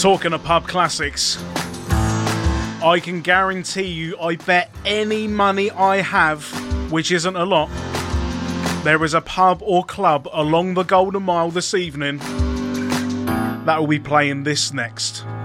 Talking of pub classics, I can guarantee you, I bet any money I have, which isn't a lot, there is a pub or club along the Golden Mile this evening that will be playing this next.